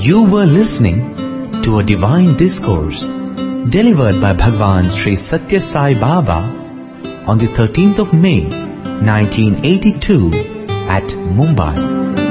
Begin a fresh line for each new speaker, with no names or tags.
You were listening to a divine discourse delivered by Bhagwan Sri Satya Sai Baba on the 13th of May 1982 at Mumbai.